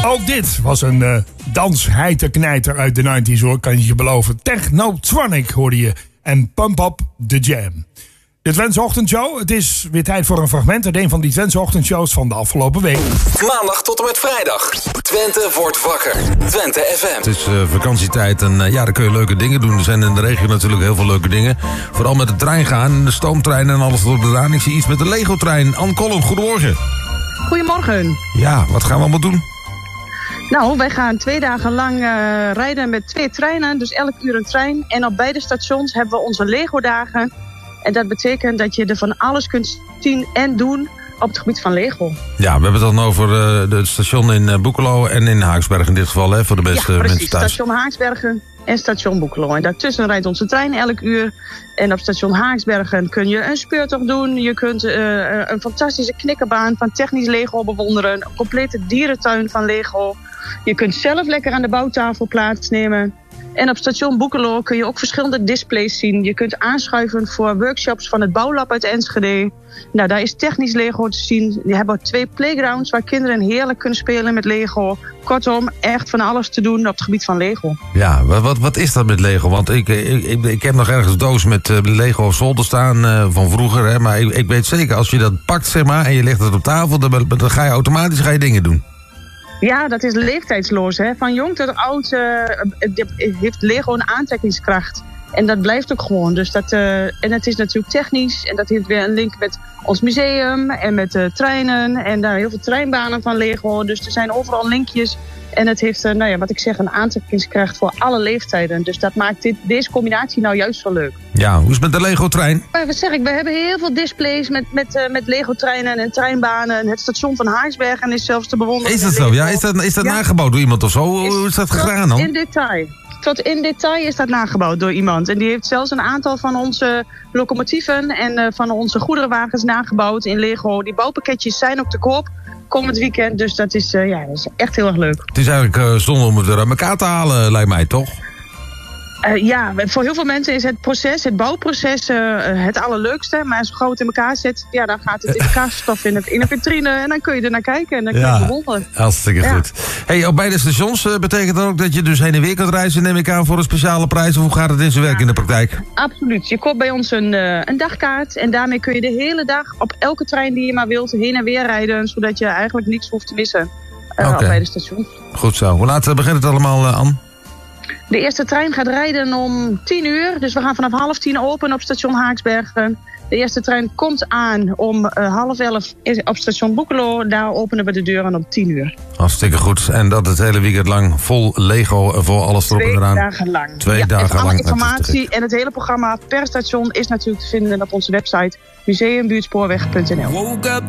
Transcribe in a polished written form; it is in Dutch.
Ook dit was een dansheiterknijter uit de 90s hoor, kan je je beloven. Technotronic hoorde je en Pump Up The Jam. De Twentse Ochtendshow, het is weer tijd voor een fragment uit een van die Twentse ochtendshows van de afgelopen week. Maandag tot en met vrijdag. Twente wordt wakker. Twente FM. Het is vakantietijd en daar kun je leuke dingen doen. Er zijn in de regio natuurlijk heel veel leuke dingen. Vooral met de trein gaan, de stoomtrein en alles erop eraan. Ik zie iets met de Lego-trein. Ann Collum, goedemorgen. Goedemorgen. Ja, wat gaan we allemaal doen? Nou, wij gaan 2 dagen lang rijden met 2 treinen, dus elk uur een trein. En op beide stations hebben we onze Lego-dagen. En dat betekent dat je er van alles kunt zien en doen op het gebied van Lego. Ja, we hebben het dan over het station in Boekelo en in Haaksbergen in dit geval, hè, voor de beste mensen thuis. Station Haaksbergen en station Boekelo. En daartussen rijdt onze trein elk uur. En op station Haaksbergen kun je een speurtocht doen. Je kunt een fantastische knikkerbaan van technisch Lego bewonderen. Een complete dierentuin van Lego. Je kunt zelf lekker aan de bouwtafel plaatsnemen. En op station Boekelo kun je ook verschillende displays zien. Je kunt aanschuiven voor workshops van het Bouwlab uit Enschede. Nou, daar is technisch Lego te zien. We hebben 2 playgrounds waar kinderen heerlijk kunnen spelen met Lego. Kortom, echt van alles te doen op het gebied van Lego. Ja, wat is dat met Lego? Want ik heb nog ergens doos met Lego op zolder staan van vroeger. Hè, maar ik weet zeker, als je dat pakt zeg maar, en je legt het op tafel, dan ga je automatisch dingen doen. Ja, dat is leeftijdsloos. Hè. Van jong tot oud heeft Lego een aantrekkingskracht. En dat blijft ook gewoon. Dus en het is natuurlijk technisch. En dat heeft weer een link met ons museum en met de treinen. En daar heel veel treinbanen van Lego. Dus er zijn overal linkjes. En het heeft, wat ik zeg, een aantrekkingskracht voor alle leeftijden. Dus dat maakt deze combinatie nou juist zo leuk. Ja, hoe is het met de Lego-trein? Wat zeg ik, we hebben heel veel displays met Lego-treinen en treinbanen. Het station van Haaksbergen is zelfs te bewonderen. Is dat zo? Ja, is dat nagebouwd door iemand of zo? Hoe is dat gegaan dan? In detail. Tot in detail is dat nagebouwd door iemand. En die heeft zelfs een aantal van onze locomotieven en van onze goederenwagens nagebouwd in Lego. Die bouwpakketjes zijn ook te koop komend weekend. Dus dat is echt heel erg leuk. Het is eigenlijk zonde om het weer aan elkaar te halen, lijkt mij, toch? Voor heel veel mensen is het bouwproces het allerleukste. Maar als je groot in elkaar zet, dan gaat het in de kaasstof in een vitrine. En dan kun je er naar kijken en dan kun je bewonderen. Hartstikke goed. Hey, op beide stations betekent dat ook dat je dus heen en weer kunt reizen, neem ik aan, voor een speciale prijs? Of hoe gaat het in zijn werk in de praktijk? Absoluut. Je koopt bij ons een dagkaart. En daarmee kun je de hele dag op elke trein die je maar wilt heen en weer rijden. Zodat je eigenlijk niks hoeft te missen op beide stations. Goed zo. Hoe laat begint het allemaal, Ann? De eerste trein gaat rijden om 10 uur. Dus we gaan vanaf 10:30 open op station Haaksbergen. De eerste trein komt aan om 10:30 op station Boekelo. Daar openen we de deuren om 10 uur. Hartstikke goed. En dat het hele weekend lang vol Lego, vol alles erop en eraan. 2 dagen lang. 2 dagen lang. Alle informatie en het hele programma per station is natuurlijk te vinden op onze website museumbuurtspoorweg.nl.